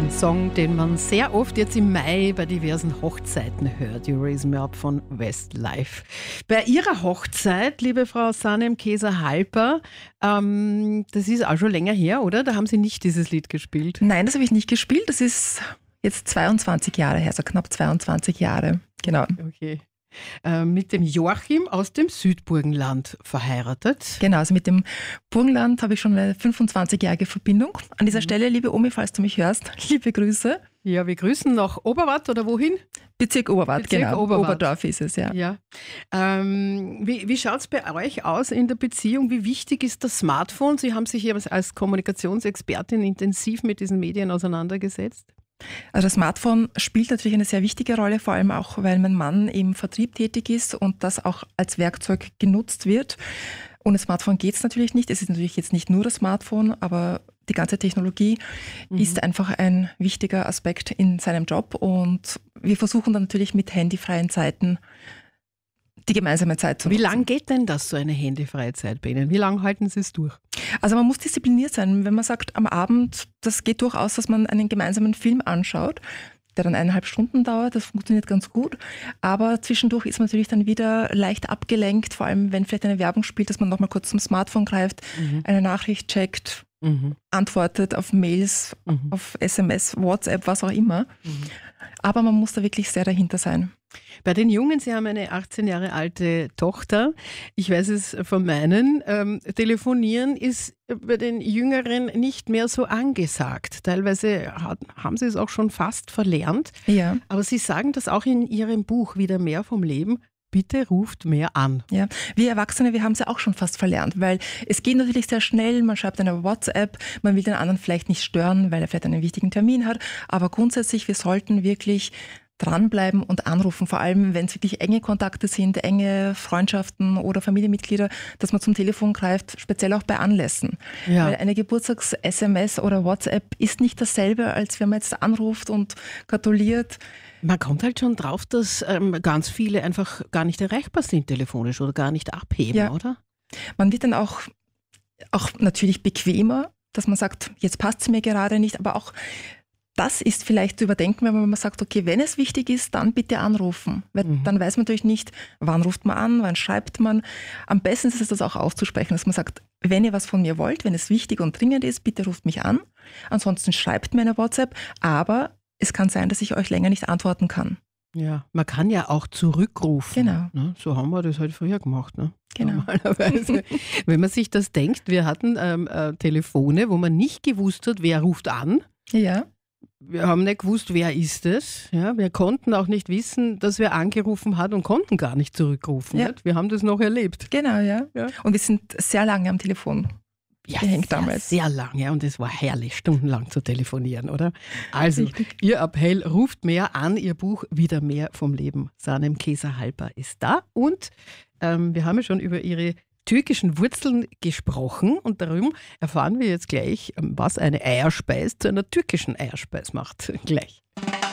Ein Song, den man sehr oft jetzt im Mai bei diversen Hochzeiten hört. You Raise Me Up von Westlife. Bei Ihrer Hochzeit, liebe Frau Sanem Keser-Halper, das ist auch schon länger her, oder? Da haben Sie nicht dieses Lied gespielt. Nein, das habe ich nicht gespielt. Das ist jetzt 22 Jahre her, also knapp 22 Jahre. Genau. Okay. Mit dem Joachim aus dem Südburgenland verheiratet. Genau, also mit dem Burgenland habe ich schon eine 25-jährige Verbindung. An dieser Stelle, liebe Omi, falls du mich hörst, liebe Grüße. Ja, wir grüßen nach Oberwart oder wohin? Bezirk Oberwart, genau. Oberwart. Oberdorf ist es, ja. Ja. Wie schaut es bei euch aus in der Beziehung? Wie wichtig ist das Smartphone? Sie haben sich ja als Kommunikationsexpertin intensiv mit diesen Medien auseinandergesetzt. Also das Smartphone spielt natürlich eine sehr wichtige Rolle, vor allem auch, weil mein Mann im Vertrieb tätig ist und das auch als Werkzeug genutzt wird. Ohne Smartphone geht es natürlich nicht. Es ist natürlich jetzt nicht nur das Smartphone, aber die ganze Technologie ist einfach ein wichtiger Aspekt in seinem Job. Und wir versuchen dann natürlich mit handyfreien Zeiten die gemeinsame Zeit zu nutzen. Wie lange geht denn das, so eine handyfreie Zeit bei Ihnen? Wie lange halten Sie es durch? Also man muss diszipliniert sein. Wenn man sagt, am Abend, das geht durchaus, dass man einen gemeinsamen Film anschaut, der dann 1,5 Stunden dauert, das funktioniert ganz gut. Aber zwischendurch ist man natürlich dann wieder leicht abgelenkt, vor allem wenn vielleicht eine Werbung spielt, dass man nochmal kurz zum Smartphone greift, eine Nachricht checkt, antwortet auf Mails, auf SMS, WhatsApp, was auch immer. Aber man muss da wirklich sehr dahinter sein. Bei den Jungen, Sie haben eine 18 Jahre alte Tochter. Ich weiß es von meinen. Telefonieren ist bei den Jüngeren nicht mehr so angesagt. Teilweise haben sie es auch schon fast verlernt. Ja. Aber Sie sagen das auch in Ihrem Buch Wieder mehr vom Leben. Bitte ruft mehr an. Ja, wir Erwachsene, wir haben es ja auch schon fast verlernt, weil es geht natürlich sehr schnell, man schreibt eine WhatsApp, man will den anderen vielleicht nicht stören, weil er vielleicht einen wichtigen Termin hat, aber grundsätzlich, wir sollten wirklich dranbleiben und anrufen, vor allem wenn es wirklich enge Kontakte sind, enge Freundschaften oder Familienmitglieder, dass man zum Telefon greift, speziell auch bei Anlässen. Ja. Weil eine Geburtstags-SMS oder WhatsApp ist nicht dasselbe, als wenn man jetzt anruft und gratuliert. Man kommt halt schon drauf, dass ganz viele einfach gar nicht erreichbar sind telefonisch oder gar nicht abheben, oder? Man wird dann auch natürlich bequemer, dass man sagt, jetzt passt es mir gerade nicht, aber auch das ist vielleicht zu überdenken, wenn man sagt, okay, wenn es wichtig ist, dann bitte anrufen. Weil dann weiß man natürlich nicht, wann ruft man an, wann schreibt man. Am besten ist es, das auch auszusprechen, dass man sagt, wenn ihr was von mir wollt, wenn es wichtig und dringend ist, bitte ruft mich an. Ansonsten schreibt mir eine WhatsApp, aber es kann sein, dass ich euch länger nicht antworten kann. Ja, man kann ja auch zurückrufen. Genau. Ne? So haben wir das halt früher gemacht. Ne? Genau. Normalerweise. Wenn man sich das denkt, wir hatten Telefone, wo man nicht gewusst hat, wer ruft an. Ja. Wir haben nicht gewusst, wer ist es. Ja, wir konnten auch nicht wissen, dass wer angerufen hat und konnten gar nicht zurückrufen. Ja. Nicht? Wir haben das noch erlebt. Genau, ja. Und wir sind sehr lange am Telefon. Ja, gehängt damals. Sehr lange und es war herrlich, stundenlang zu telefonieren, oder? Also, Richtig. Ihr Appell, ruft mehr an, Ihr Buch Wieder mehr vom Leben. Sanem Keser-Halper ist da und wir haben ja schon über Ihre türkischen Wurzeln gesprochen und darum erfahren wir jetzt gleich, was eine Eierspeis zu einer türkischen Eierspeis macht. Gleich.